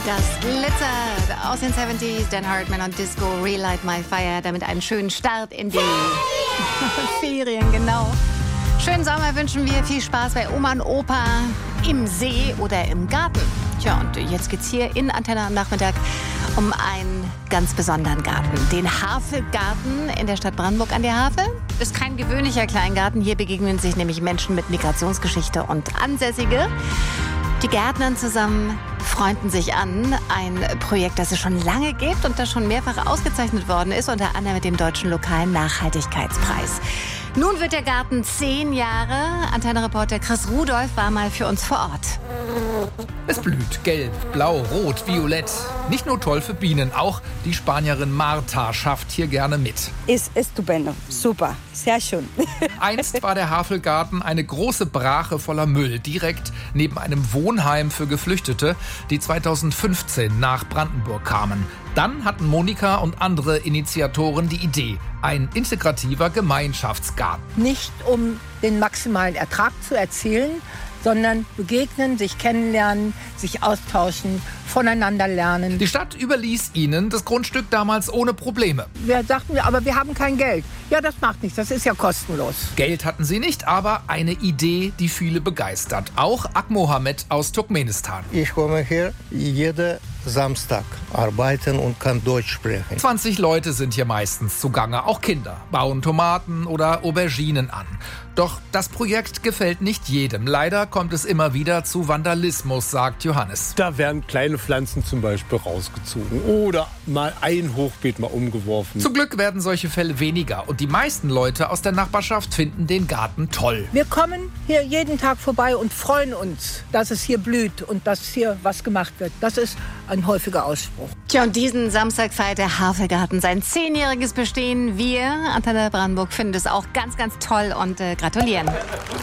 Das Glitzer aus den 70s, Dan Hartman und Disco, Relight My Fire, damit einen schönen Start in die Ferien, genau. Schönen Sommer wünschen wir, viel Spaß bei Oma und Opa im See oder im Garten. Tja, und jetzt geht's hier in Antenne am Nachmittag um einen ganz besonderen Garten. Den Havelgarten in der Stadt Brandenburg an der Havel. Ist kein gewöhnlicher Kleingarten. Hier begegnen sich nämlich Menschen mit Migrationsgeschichte und Ansässige. Die Gärtnern zusammen freunden sich an. Ein Projekt, das es schon lange gibt und das schon mehrfach ausgezeichnet worden ist, unter anderem mit dem Deutschen Lokalen Nachhaltigkeitspreis. Nun wird der Garten 10 Jahre. Antenne-Reporter Chris Rudolph war mal für uns vor Ort. Es blüht gelb, blau, rot, violett. Nicht nur toll für Bienen, auch die Spanierin Marta schafft hier gerne mit. Ist estupendo, super, sehr schön. Einst war der Havelgarten eine große Brache voller Müll, direkt neben einem Wohnheim für Geflüchtete, die 2015 nach Brandenburg kamen. Dann hatten Monika und andere Initiatoren die Idee, ein integrativer Gemeinschaftsgarten. Nicht um den maximalen Ertrag zu erzielen, sondern begegnen, sich kennenlernen, sich austauschen, voneinander lernen. Die Stadt überließ ihnen das Grundstück damals ohne Probleme. Wir sagten, aber wir haben kein Geld. Ja, das macht nichts, das ist ja kostenlos. Geld hatten sie nicht, aber eine Idee, die viele begeistert. Auch Ak Mohammed aus Turkmenistan. Ich komme hier jeden Samstag arbeiten und kann Deutsch sprechen. 20 Leute sind hier meistens zugange, auch Kinder, bauen Tomaten oder Auberginen an. Doch das Projekt gefällt nicht jedem. Leider kommt es immer wieder zu Vandalismus, sagt Johannes. Da werden kleine Pflanzen zum Beispiel rausgezogen oder mal ein Hochbeet mal umgeworfen. Zum Glück werden solche Fälle weniger und die meisten Leute aus der Nachbarschaft finden den Garten toll. Wir kommen hier jeden Tag vorbei und freuen uns, dass es hier blüht und dass hier was gemacht wird. Das ist ein häufiger Ausspruch. Tja, und diesen Samstag feiert der Havelgarten sein 10-jähriges Bestehen. Wir, Antenne Brandenburg, finden es auch ganz, ganz toll und gratulieren.